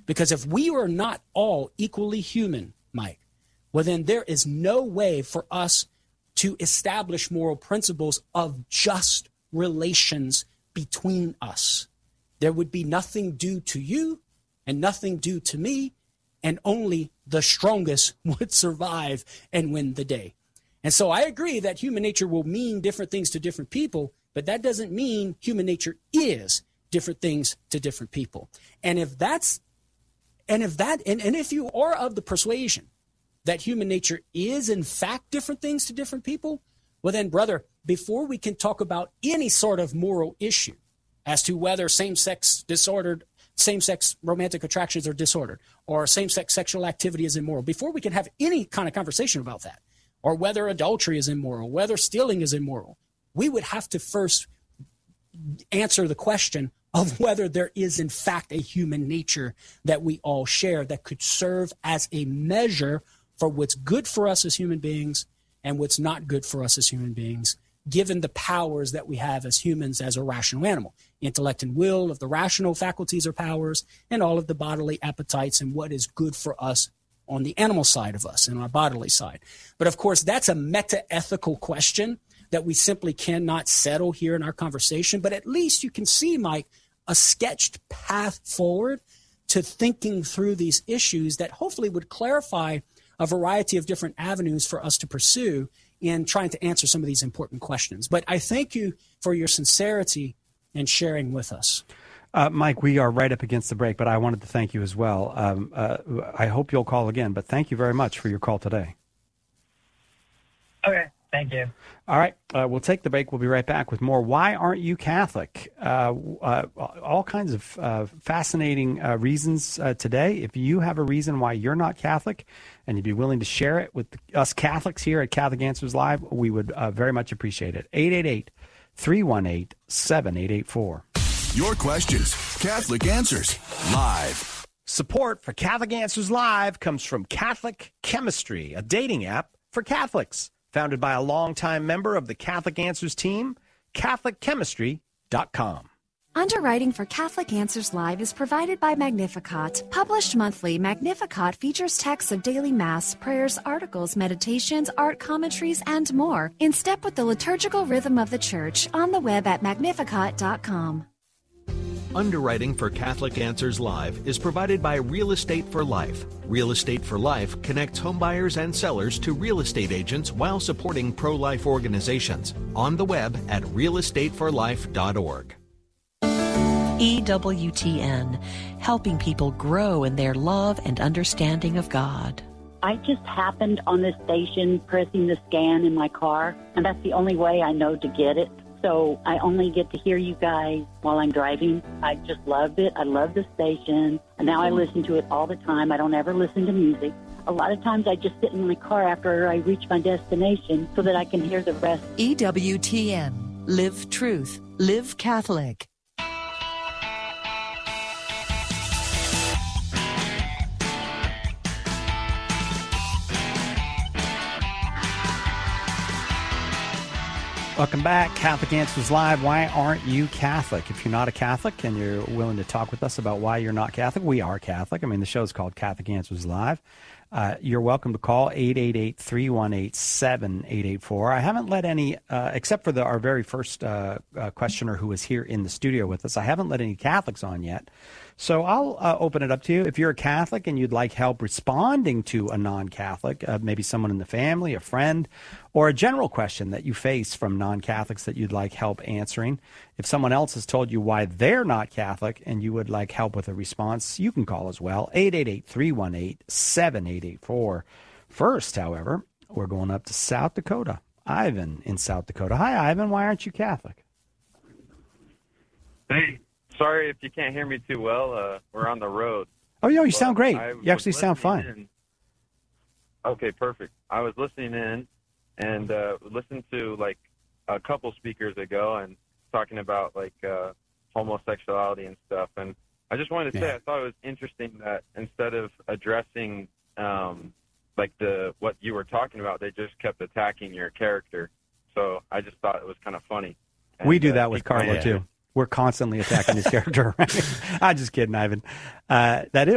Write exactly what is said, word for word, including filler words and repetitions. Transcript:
Because if we are not all equally human, Mike, well, then there is no way for us to establish moral principles of just relations between us. There would be nothing due to you and nothing due to me, and only the strongest would survive and win the day. And so I agree that human nature will mean different things to different people, but that doesn't mean human nature is different things to different people. And if that's, and if that, and, and if you are of the persuasion that human nature is in fact different things to different people, well then, brother, before we can talk about any sort of moral issue as to whether same-sex disordered, same-sex romantic attractions are disordered, or same-sex sexual activity is immoral, before we can have any kind of conversation about that, or whether adultery is immoral, whether stealing is immoral, we would have to first answer the question of whether there is in fact a human nature that we all share that could serve as a measure for what's good for us as human beings and what's not good for us as human beings, given the powers that we have as humans as a rational animal. Intellect and will of the rational faculties or powers, and all of the bodily appetites and what is good for us on the animal side of us and our bodily side. But of course, that's a meta-ethical question that we simply cannot settle here in our conversation. But at least you can see, Mike, a sketched path forward to thinking through these issues that hopefully would clarify a variety of different avenues for us to pursue in trying to answer some of these important questions. But I thank you for your sincerity in sharing with us. Uh, Mike, we are right up against the break, but I wanted to thank you as well. Um, uh, I hope you'll call again, but thank you very much for your call today. Okay, thank you. All right, uh, we'll take the break. We'll be right back with more Why Aren't You Catholic? Uh, uh, all kinds of uh, fascinating uh, reasons uh, today. If you have a reason why you're not Catholic and you'd be willing to share it with us Catholics here at Catholic Answers Live, we would uh, very much appreciate it. eight eight eight, three one eight, seven eight eight four. Your questions, Catholic Answers Live. Support for Catholic Answers Live comes from Catholic Chemistry, a dating app for Catholics. Founded by a longtime member of the Catholic Answers team, Catholic Chemistry dot com. Underwriting for Catholic Answers Live is provided by Magnificat. Published monthly, Magnificat features texts of daily Mass, prayers, articles, meditations, art commentaries, and more, in step with the liturgical rhythm of the Church, on the web at Magnificat dot com. Underwriting for Catholic Answers Live is provided by Real Estate for Life. Real Estate for Life connects homebuyers and sellers to real estate agents while supporting pro-life organizations. On the web at real estate for life dot org. E W T N, helping people grow in their love and understanding of God. I just happened on this station pressing the scan in my car, and that's the only way I know to get it. So I only get to hear you guys while I'm driving. I just loved it. I love the station. And now I listen to it all the time. I don't ever listen to music. A lot of times I just sit in my car after I reach my destination so that I can hear the rest. E W T N. Live truth. Live Catholic. Welcome back. Catholic Answers Live. Why aren't you Catholic? If you're not a Catholic and you're willing to talk with us about why you're not Catholic, we are Catholic. I mean, the show's called Catholic Answers Live. Uh, you're welcome to call eight eight eight, three one eight, seven eight eight four. I haven't let any, uh, except for the, our very first uh, uh, questioner who was here in the studio with us, I haven't let any Catholics on yet. So I'll uh, open it up to you. If you're a Catholic and you'd like help responding to a non-Catholic, uh, maybe someone in the family, a friend, or a general question that you face from non-Catholics that you'd like help answering. If someone else has told you why they're not Catholic and you would like help with a response, you can call as well, eight eight eight, three one eight, seven eight eight four. First, however, we're going up to South Dakota. Ivan in South Dakota. Hi, Ivan. Why aren't you Catholic? Hey. Sorry if you can't hear me too well. Uh, we're on the road. Oh, yeah, you but sound great. I You actually sound fine. In. Okay, perfect. I was listening in and uh, listened to, like, a couple speakers ago and talking about, like, uh, homosexuality and stuff. And I just wanted to say yeah. I thought it was interesting that instead of addressing, um, like, the what you were talking about, they just kept attacking your character. So I just thought it was kind of funny. And, we do that uh, with Carlo, yeah. too. We're constantly attacking his character. I'm just kidding, Ivan. Uh, that is